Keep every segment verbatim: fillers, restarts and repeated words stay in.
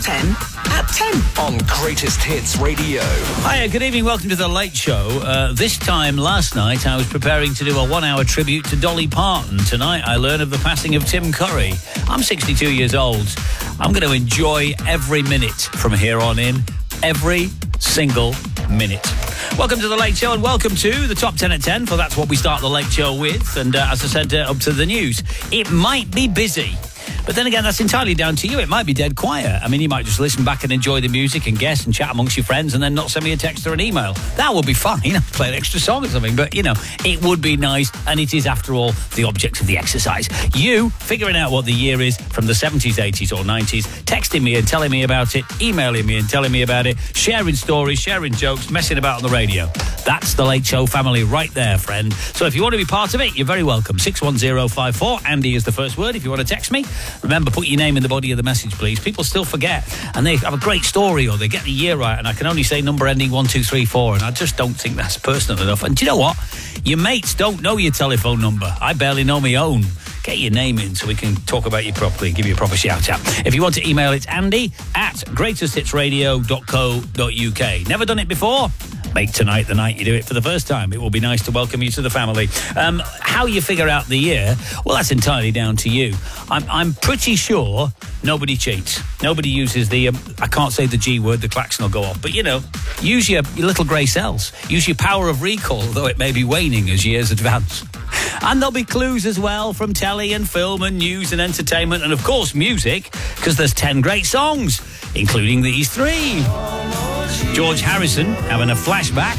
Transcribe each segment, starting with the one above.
ten at ten. On Greatest Hits Radio. Hiya, good evening, welcome to The Late Show. Uh, this time last night I was preparing to do a one-hour tribute to Dolly Parton. Tonight I learn of the passing of Tim Curry. I'm sixty-two years old. I'm going to enjoy every minute from here on in. Every single minute. Welcome to The Late Show and welcome to the Top ten at ten, for that's what we start The Late Show with. And uh, as I said, uh, up to the news. It might be busy. But then again, that's entirely down to you. It might be dead quiet. I mean, you might just listen back and enjoy the music and guess and chat amongst your friends and then not send me a text or an email. That would be fine. Play an extra song or something. But, you know, it would be nice. And it is, after all, the object of the exercise. You figuring out what the year is from the seventies, eighties or nineties, texting me and telling me about it, emailing me and telling me about it, sharing stories, sharing jokes, messing about on the radio. That's the Late Show family right there, friend. So if you want to be part of it, you're very welcome. six one zero five four. Andy is the first word if you want to text me. Remember, put your name in the body of the message, please. People still forget, and they have a great story, or they get the year right, and I can only say number ending one two three four, and I just don't think that's personal enough. And do you know what? Your mates don't know your telephone number. I barely know my own. Get your name in so we can talk about you properly and give you a proper shout-out. If you want to email, it's andy at greatest hits radio dot co dot uk. Never done it before? Make tonight the night you do it for the first time. It will be nice to welcome you to the family. Um, how you figure out the year, well, that's entirely down to you. I'm, I'm pretty sure nobody cheats. Nobody uses the, um, I can't say the G word, the klaxon will go off. But, you know, use your, your little grey cells. Use your power of recall, though it may be waning as years advance. And there'll be clues as well from telly and film and news and entertainment and, of course, music, because there's ten great songs, including these three. George Harrison having a flashback.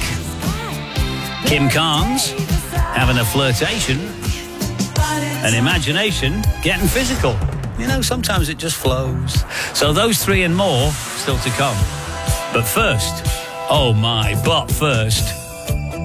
Kim Carnes having a flirtation. And Imagination getting physical. You know, sometimes it just flows. So those three and more still to come. But first, oh my, but first...